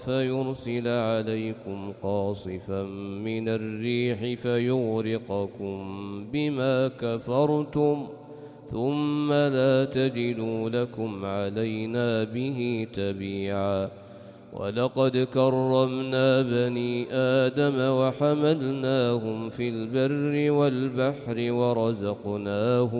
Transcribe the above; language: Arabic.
فيرسل عليكم قاصفا من الريح فيغرقكم بما كفرتم ثم لا تجدوا لكم علينا به تبيعا. ولقد كرمنا بني آدم وحملناهم في البر والبحر